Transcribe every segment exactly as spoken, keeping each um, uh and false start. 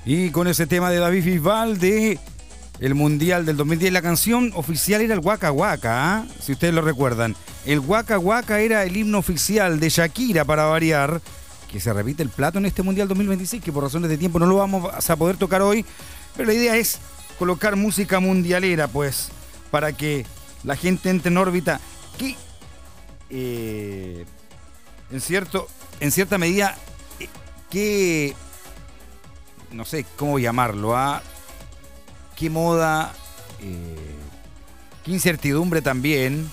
Y con ese tema de David Bisbal de el Mundial del dos mil diez, la canción oficial era el Waka Waka, ¿eh? Si ustedes lo recuerdan. El Waka Waka era el himno oficial de Shakira, para variar, que se repite el plato en este Mundial dos mil veintiséis, que por razones de tiempo no lo vamos a poder tocar hoy, pero la idea es colocar música mundialera, pues, para que la gente entre en órbita, que eh, en, cierto, en cierta medida, eh, que no sé cómo llamarlo, ¿ah? Qué moda, eh, qué incertidumbre también,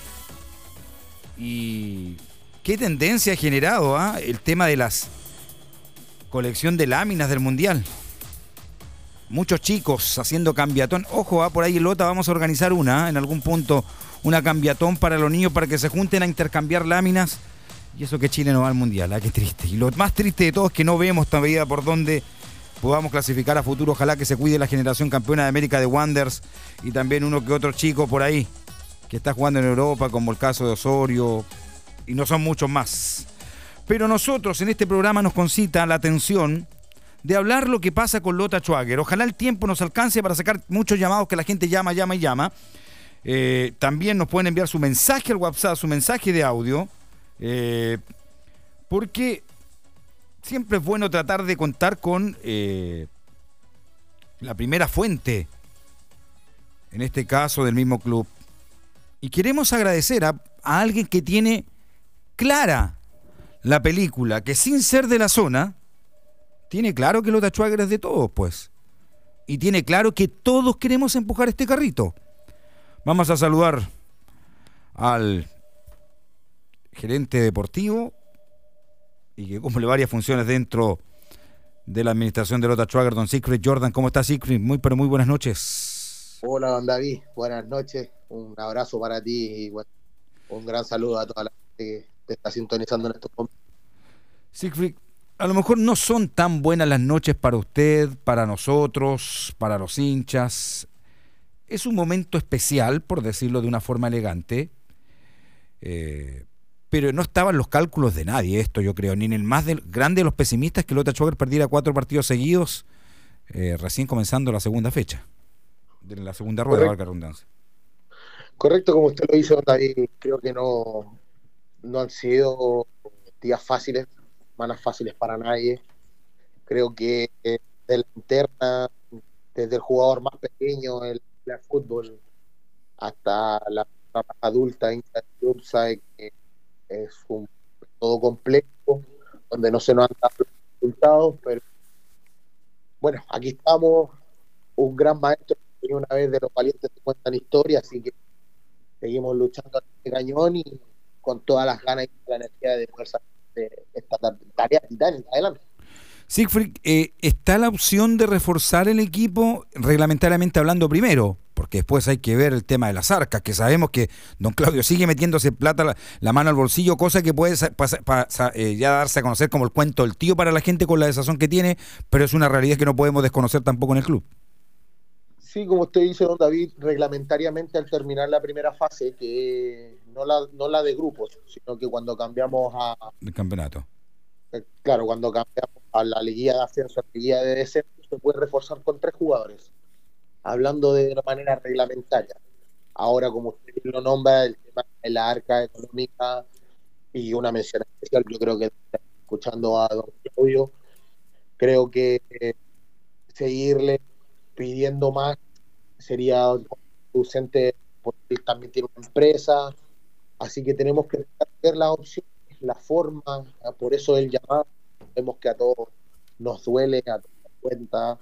y qué tendencia ha generado ¿ah? el tema de las colección de láminas del Mundial. Muchos chicos haciendo cambiatón. Ojo, ¿ah? por ahí, Lota, vamos a organizar una, ¿ah? en algún punto, una cambiatón para los niños, para que se junten a intercambiar láminas. Y eso que Chile no va al Mundial, ¿ah? Qué triste. Y lo más triste de todo es que no vemos todavía por dónde podamos clasificar a futuro. Ojalá que se cuide la generación campeona de América de Wanderers y también uno que otro chico por ahí que está jugando en Europa, como el caso de Osorio, y no son muchos más. Pero nosotros en este programa nos concita la atención de hablar lo que pasa con Lota Schwager. Ojalá el tiempo nos alcance para sacar muchos llamados, que la gente llama, llama y llama. Eh, también nos pueden enviar su mensaje al WhatsApp, su mensaje de audio, eh, porque siempre es bueno tratar de contar con eh, la primera fuente, en este caso del mismo club. Y queremos agradecer a, a alguien que tiene clara la película, que sin ser de la zona, tiene claro que Lota Schwager es de todos, pues. Y tiene claro que todos queremos empujar este carrito. Vamos a saludar al gerente deportivo, y que cumple varias funciones dentro de la administración de Lota Schwager, don Siegfried Jordan. ¿Cómo está, Siegfried? Muy, pero muy buenas noches. Hola, don David. Buenas noches. Un abrazo para ti y bueno, un gran saludo a toda la gente que te está sintonizando en estos momentos. Siegfried, a lo mejor no son tan buenas las noches para usted, para nosotros, para los hinchas. Es un momento especial, por decirlo de una forma elegante, eh, pero no estaban los cálculos de nadie esto, yo creo, ni en el más del, grande de los pesimistas, que Lota Schwager perdiera cuatro partidos seguidos, eh, recién comenzando la segunda fecha, de la segunda rueda, valga la redundancia. Correcto, como usted lo dice, don David, creo que no, no han sido días fáciles, semanas fáciles para nadie. Creo que eh, de la interna, desde el jugador más pequeño, el, el fútbol, hasta la persona más adulta, hincha del club, sabe que es un todo complejo, donde no se nos han dado los resultados, pero bueno, aquí estamos, un gran maestro que una vez de los valientes se cuentan historias, así que seguimos luchando en este cañón y con todas las ganas y la energía de poder sacar esta tarea titánica adelante. Siegfried, eh, ¿está la opción de reforzar el equipo reglamentariamente hablando primero? Porque después hay que ver el tema de las arcas, que sabemos que don Claudio sigue metiéndose plata la, la mano al bolsillo, cosa que puede pasa, pasa, eh, ya darse a conocer como el cuento del tío para la gente con la desazón que tiene, pero es una realidad que no podemos desconocer tampoco en el club. Sí, como usted dice, don David, reglamentariamente al terminar la primera fase, que no la, no la de grupos, sino que cuando cambiamos a... El campeonato. Eh, claro, cuando cambiamos a la liguilla de ascenso, a la liguilla de descenso, se puede reforzar con tres jugadores, hablando de una manera reglamentaria. Ahora, como usted lo nombra, el tema de la arca económica y una mención especial, yo creo que escuchando a don Claudio, creo que eh, seguirle pidiendo más sería producente, porque él también tiene una empresa, así que tenemos que ver las opciones, la forma, por eso el llamado, vemos que a todos nos duele, a todos nos cuenta,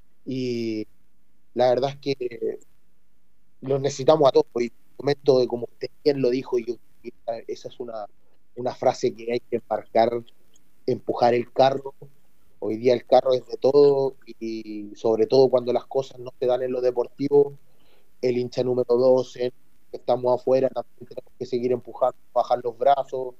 y la verdad es que los necesitamos a todos, y en el momento de, como usted bien lo dijo, y esa es una, una frase que hay que embarcar, empujar el carro. Hoy día el carro es de todo y sobre todo cuando las cosas no se dan en lo deportivo, el hincha número doce, estamos afuera, también tenemos que seguir empujando, bajar los brazos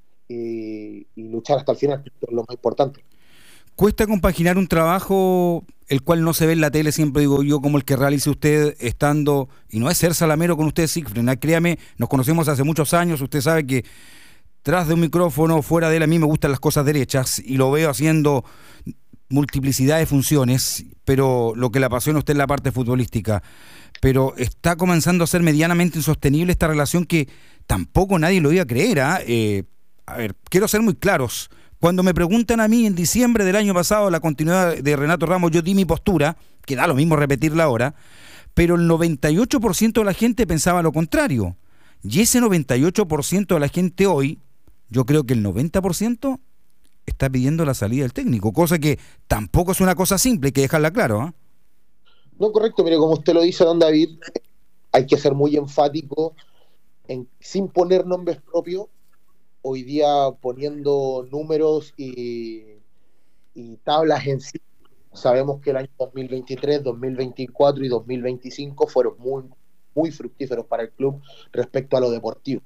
y, y luchar hasta el final, que es lo más importante. ¿Cuesta compaginar un trabajo el cual no se ve en la tele, siempre digo yo, como el que realice usted estando, y no es ser salamero con usted, Siegfried, ¿no? Créame, nos conocemos hace muchos años, usted sabe que tras de un micrófono, fuera de él, a mí me gustan las cosas derechas y lo veo haciendo multiplicidad de funciones, pero lo que le apasiona a usted es la parte futbolística. Pero está comenzando a ser medianamente insostenible esta relación que tampoco nadie lo iba a creer. ¿eh? Eh, a ver, quiero ser muy claros. Cuando me preguntan a mí en diciembre del año pasado la continuidad de Renato Ramos, yo di mi postura, que da lo mismo repetirla ahora, pero el noventa y ocho por ciento de la gente pensaba lo contrario. Y ese noventa y ocho por ciento de la gente hoy, yo creo que el noventa por ciento está pidiendo la salida del técnico, cosa que tampoco es una cosa simple, hay que dejarla claro. ¿eh? No, correcto, pero como usted lo dice, don David, hay que ser muy enfático en, sin poner nombres propios, hoy día poniendo números y, y tablas en sí. Sabemos que el año dos mil veintitrés, dos mil veinticuatro y dos mil veinticinco fueron muy, muy fructíferos para el club respecto a lo deportivo.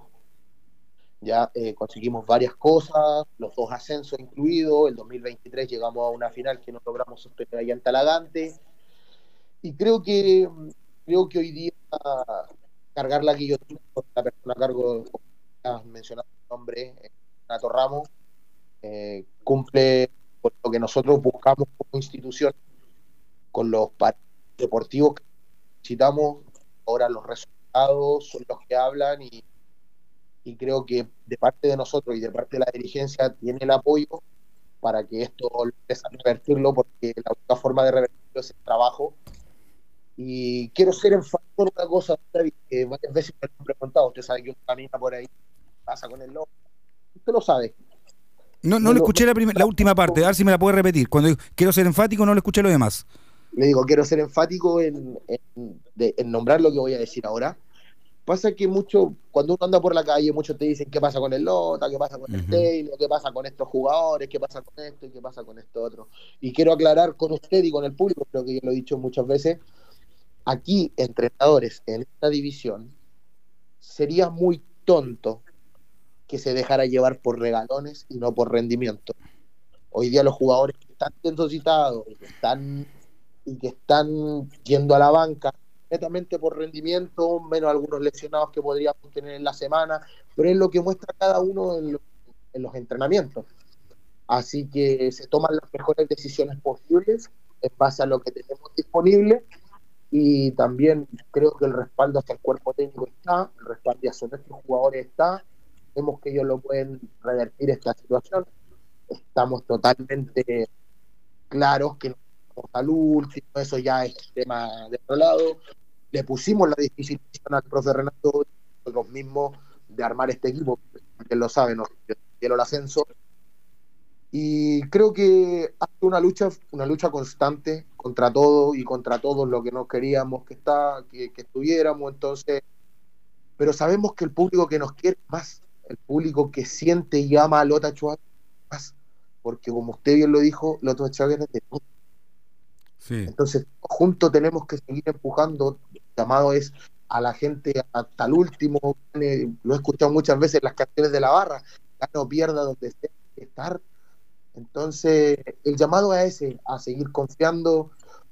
Ya eh, conseguimos varias cosas, los dos ascensos incluidos. El dos mil veintitrés llegamos a una final que no logramos sostener allá en Talagante. Y creo que creo que hoy día cargar la guillotina con la persona a cargo, has mencionado el nombre, Renato Ramos, eh, cumple con lo que nosotros buscamos como institución, con los partidos deportivos que necesitamos. Ahora los resultados son los que hablan y, y creo que de parte de nosotros y de parte de la dirigencia tiene el apoyo para que esto logre revertirlo, porque la única forma de revertirlo es el trabajo. Y quiero ser enfático en una cosa, David, que varias veces me han preguntado. Usted sabe que uno camina por ahí, pasa con el lobo. Usted lo sabe. No, no, no le escuché la, primer, la última parte, a ver si me la puede repetir. Cuando digo, quiero ser enfático, no le escuché lo demás. Le digo, quiero ser enfático en, en, de, en nombrar lo que voy a decir ahora. Pasa que mucho, cuando uno anda por la calle, muchos te dicen qué pasa con el Lota, qué pasa con uh-huh. el Taylor, qué pasa con estos jugadores, qué pasa con esto y qué pasa con esto otro. Y quiero aclarar con usted y con el público, creo que yo lo he dicho muchas veces, aquí, entrenadores en esta división, sería muy tonto que se dejara llevar por regalones y no por rendimiento. Hoy día los jugadores que están siendo citados y que están, y que están yendo a la banca, netamente por rendimiento, menos algunos lesionados que podríamos tener en la semana, pero es lo que muestra cada uno en, lo, en los entrenamientos. Así que se toman las mejores decisiones posibles en base a lo que tenemos disponible. Y también creo que el respaldo hacia el cuerpo técnico está, el respaldo hacia nuestros jugadores está. Vemos que ellos lo pueden revertir esta situación. Estamos totalmente claros que no estamos al último, eso ya es tema de otro lado. Le pusimos la difícil misión al profe Renato, nosotros mismos, de armar este equipo, que lo saben, nos dieron el ascenso. Y creo que ha sido una lucha, una lucha constante contra todo y contra todos lo que no queríamos que, está, que, que estuviéramos. Entonces, pero sabemos que el público que nos quiere más, el público que siente y ama a Lota Schwager más, porque como usted bien lo dijo, Lota Schwager es de todo. Sí. Entonces, juntos tenemos que seguir empujando. El llamado es a la gente hasta el último. Lo he escuchado muchas veces en las canciones de la barra, gane o pierda donde esté que estar. Entonces, el llamado a ese, a seguir confiando,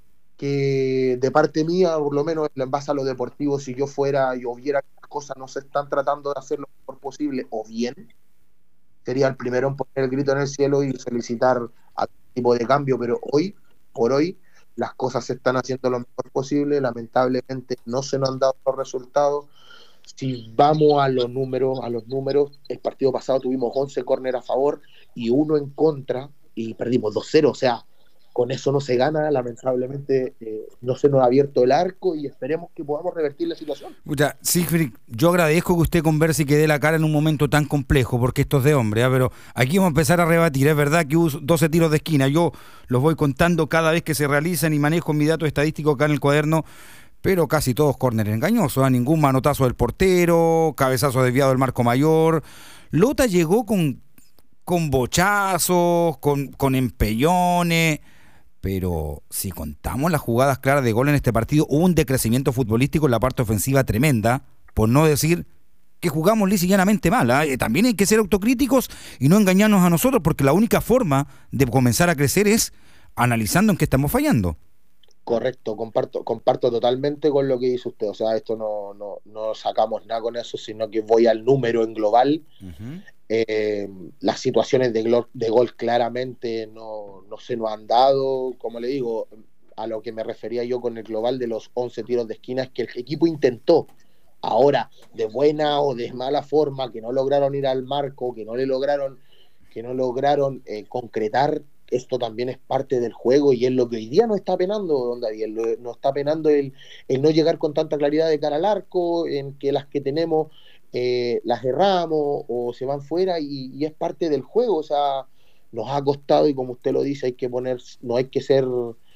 que de parte mía, por lo menos en base a lo deportivo, si yo fuera y o viera que las cosas no se están tratando de hacer lo mejor posible o bien, sería el primero en poner el grito en el cielo y solicitar algún tipo de cambio, pero hoy, por hoy, las cosas se están haciendo lo mejor posible. Lamentablemente no se nos han dado los resultados. Si vamos a los números, a los números, el partido pasado tuvimos once córner a favor y uno en contra y perdimos dos cero, o sea, con eso no se gana. Lamentablemente eh, no se nos ha abierto el arco y esperemos que podamos revertir la situación. Pucha, Siegfried, yo agradezco que usted converse y que dé la cara en un momento tan complejo, porque esto es de hombre, ¿eh? Pero aquí vamos a empezar a rebatir. Es verdad que hubo doce tiros de esquina, yo los voy contando cada vez que se realizan y manejo mi dato estadístico acá en el cuaderno, pero casi todos córner engañosos, ¿eh? Ningún manotazo del portero, cabezazo desviado del marco mayor. Lota llegó con, con bochazos, con, con empellones, pero si contamos las jugadas claras de gol en este partido, hubo un decrecimiento futbolístico en la parte ofensiva tremenda, por no decir que jugamos lisa y llanamente mal, ¿eh? También hay que ser autocríticos y no engañarnos a nosotros, porque la única forma de comenzar a crecer es analizando en qué estamos fallando. Correcto, comparto, comparto totalmente con lo que dice usted. O sea, esto no, no, no sacamos nada con eso, sino que voy al número en global. Uh-huh. Eh, las situaciones de, gol, de gol claramente no, no se nos han dado, como le digo, a lo que me refería yo con el global de los once tiros de esquina, es que el equipo intentó, ahora de buena o de mala forma, que no lograron ir al marco, que no le lograron, que no lograron eh, concretar. Esto también es parte del juego y es lo que hoy día nos está penando, don David, nos está penando el, el no llegar con tanta claridad de cara al arco, en que las que tenemos eh, las erramos o se van fuera y, y, es parte del juego, o sea, nos ha costado y como usted lo dice, hay que poner, no hay que ser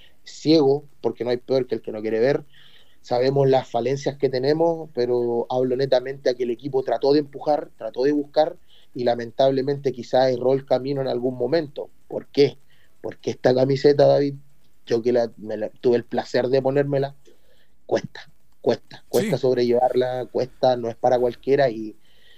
ciego, porque no hay peor que el que no quiere ver. Sabemos las falencias que tenemos, pero hablo netamente a que el equipo trató de empujar, trató de buscar y lamentablemente quizás erró el camino en algún momento. ¿Por qué? Porque esta camiseta, David, yo que la, me la, tuve el placer de ponérmela, cuesta, cuesta, cuesta Sí. sobrellevarla, cuesta, no es para cualquiera y,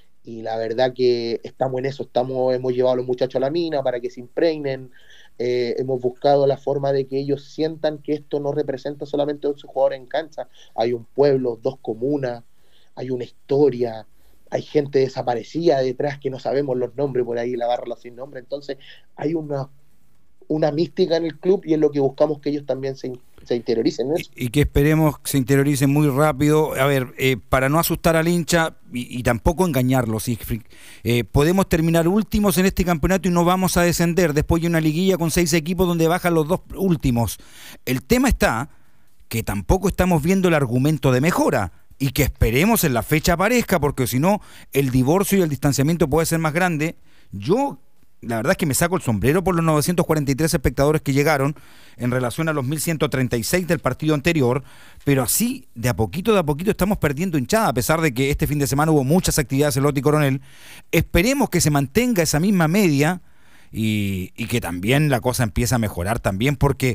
y la verdad que estamos en eso, estamos, hemos llevado a los muchachos a la mina para que se impregnen, eh, hemos buscado la forma de que ellos sientan que esto no representa solamente a once jugadores en cancha, hay un pueblo, dos comunas, hay una historia, hay gente desaparecida detrás que no sabemos los nombres, por ahí la barra sin nombre, entonces hay una, una mística en el club y es lo que buscamos que ellos también se, se interioricen en Y, eso. y que esperemos que se interioricen muy rápido. A ver, eh, para no asustar al hincha y, y tampoco engañarlo, Siegfried, eh, podemos terminar últimos en este campeonato y no vamos a descender después de una liguilla con seis equipos donde bajan los dos últimos. El tema está que tampoco estamos viendo el argumento de mejora y que esperemos en la fecha aparezca, porque si no, el divorcio y el distanciamiento puede ser más grande. Yo, la verdad es que me saco el sombrero por los novecientos cuarenta y tres espectadores que llegaron en relación a los mil ciento treinta y seis del partido anterior, pero así, de a poquito, de a poquito estamos perdiendo hinchada, a pesar de que este fin de semana hubo muchas actividades en Loti Coronel. Esperemos que se mantenga esa misma media y, y que también la cosa empiece a mejorar también, porque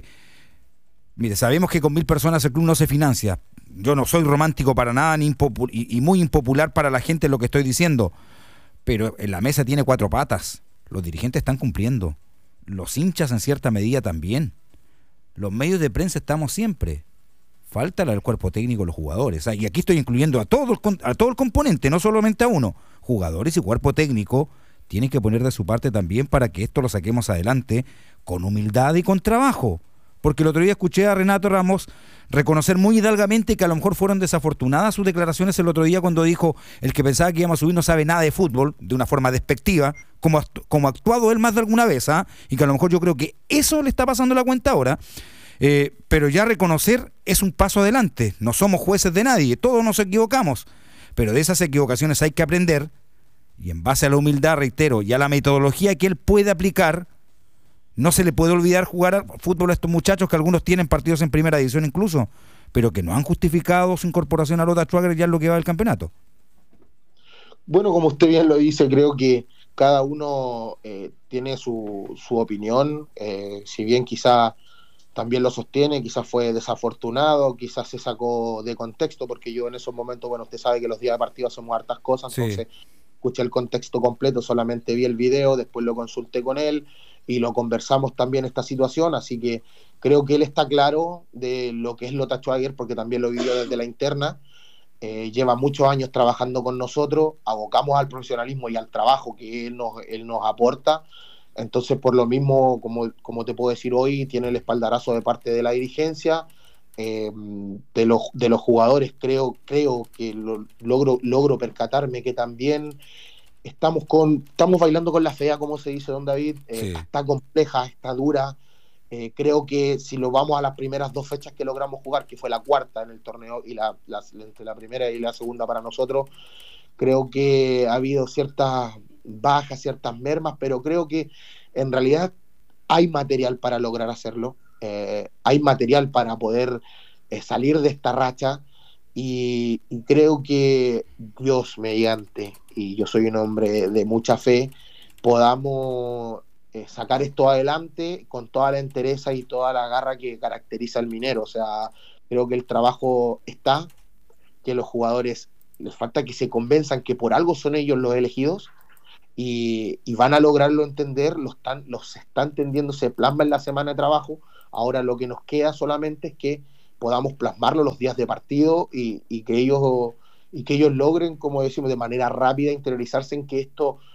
mire, sabemos que con mil personas el club no se financia. Yo no soy romántico para nada ni impopu- y, y muy impopular para la gente lo que estoy diciendo. Pero en la mesa tiene cuatro patas. Los dirigentes están cumpliendo. Los hinchas en cierta medida también. Los medios de prensa estamos siempre. Falta el cuerpo técnico, los jugadores. Y aquí estoy incluyendo a todo, el, a todo el componente, no solamente a uno. Jugadores y cuerpo técnico tienen que poner de su parte también para que esto lo saquemos adelante con humildad y con trabajo. Porque el otro día escuché a Renato Ramos reconocer muy hidalgamente que a lo mejor fueron desafortunadas sus declaraciones el otro día cuando dijo el que pensaba que íbamos a subir no sabe nada de fútbol, de una forma despectiva, como, actu- como ha actuado él más de alguna vez, ¿ah? Y que a lo mejor yo creo que eso le está pasando la cuenta ahora. Eh, pero ya reconocer es un paso adelante, no somos jueces de nadie, todos nos equivocamos, pero de esas equivocaciones hay que aprender y en base a la humildad, reitero, y a la metodología que él puede aplicar. No se le puede olvidar jugar fútbol a estos muchachos que algunos tienen partidos en primera división incluso, pero que no han justificado su incorporación a Lota Schwager ya en lo que va del campeonato. Bueno, como usted bien lo dice, creo que cada uno eh, tiene su, su opinión, eh, si bien quizá también lo sostiene, quizás fue desafortunado, quizás se sacó de contexto, porque yo en esos momentos, bueno, usted sabe que los días de partido hacemos hartas cosas, Sí. entonces escuché el contexto completo, solamente vi el video, después lo consulté con él y lo conversamos también esta situación, así que creo que él está claro de lo que es Lota Schwager, porque también lo vivió desde la interna, eh, lleva muchos años trabajando con nosotros, abocamos al profesionalismo y al trabajo que él nos, él nos aporta, entonces por lo mismo, como, como te puedo decir hoy, tiene el espaldarazo de parte de la dirigencia, eh, de, los, de los jugadores creo, creo que lo, logro, logro percatarme que también estamos, con, estamos bailando con la fea, como se dice don David, eh, Sí. está compleja, está dura, eh, creo que si lo vamos a las primeras dos fechas que logramos jugar, que fue la cuarta en el torneo y la, la, entre la primera y la segunda para nosotros, creo que ha habido ciertas bajas, ciertas mermas, pero creo que en realidad hay material para lograr hacerlo, eh, hay material para poder eh, salir de esta racha y, y creo que Dios mediante, y yo soy un hombre de mucha fe, podamos eh, sacar esto adelante con toda la entereza y toda la garra que caracteriza al minero. O sea, creo que el trabajo está, que los jugadores les falta que se convenzan que por algo son ellos los elegidos y, y van a lograrlo entender, lo están, los se está entendiendo, se plasma en la semana de trabajo. Ahora lo que nos queda solamente es que podamos plasmarlo los días de partido y, y que ellos y que ellos logren, como decimos, de manera rápida interiorizarse en que esto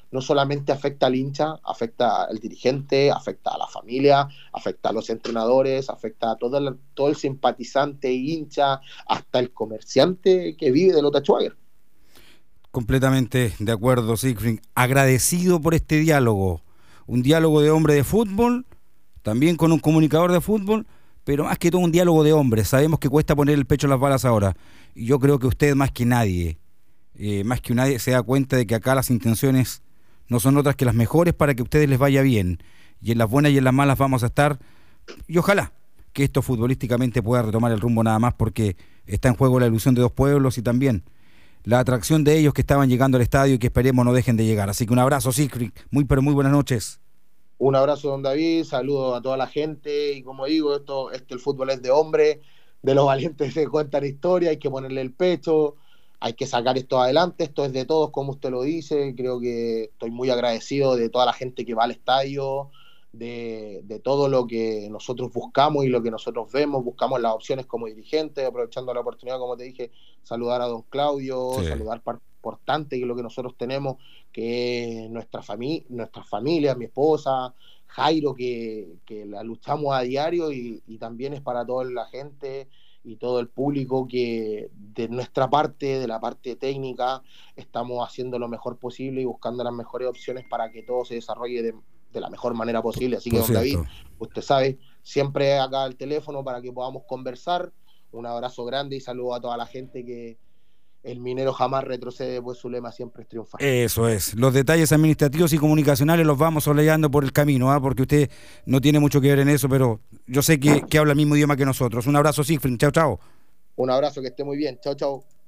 no solamente afecta al hincha, afecta al dirigente, afecta a la familia, afecta a los entrenadores, afecta a todo el, todo el simpatizante, hincha, hasta el comerciante que vive de Lota Schwager. Completamente de acuerdo, Siegfried. Agradecido por este diálogo. Un diálogo de hombre de fútbol, también con un comunicador de fútbol, pero más que todo un diálogo de hombres. Sabemos que cuesta poner el pecho a las balas ahora. Y yo creo que usted más que nadie, eh, más que nadie se da cuenta de que acá las intenciones no son otras que las mejores para que a ustedes les vaya bien. Y en las buenas y en las malas vamos a estar. Y ojalá que esto futbolísticamente pueda retomar el rumbo nada más, porque está en juego la ilusión de dos pueblos y también la atracción de ellos que estaban llegando al estadio y que esperemos no dejen de llegar. Así que un abrazo, Siegfried. Muy, pero muy buenas noches. Un abrazo, don David. Saludos a toda la gente. Y como digo, esto, este, el fútbol es de hombre. De los valientes se cuentan historias. Hay que ponerle el pecho. Hay que sacar esto adelante. Esto es de todos, como usted lo dice. Creo que estoy muy agradecido de toda la gente que va al estadio. De, de todo lo que nosotros buscamos y lo que nosotros vemos, buscamos las opciones como dirigentes, aprovechando la oportunidad, como te dije, saludar a don Claudio, sí. Saludar parte importante que es lo que nosotros tenemos, que es nuestra familia, nuestra familia, mi esposa, Jairo, que, que la luchamos a diario y, y también es para toda la gente y todo el público que de nuestra parte, de la parte técnica, estamos haciendo lo mejor posible y buscando las mejores opciones para que todo se desarrolle de de la mejor manera posible. Así que, don David, usted sabe, siempre acá al teléfono para que podamos conversar. Un abrazo grande y saludo a toda la gente, que el minero jamás retrocede, pues su lema siempre es triunfar. Eso es. Los detalles administrativos y comunicacionales los vamos soleando por el camino, ¿eh? Porque usted no tiene mucho que ver en eso, pero yo sé que, que habla el mismo idioma que nosotros. Un abrazo, Siegfried. Chao, chao. Un abrazo, que esté muy bien. Chao, chao.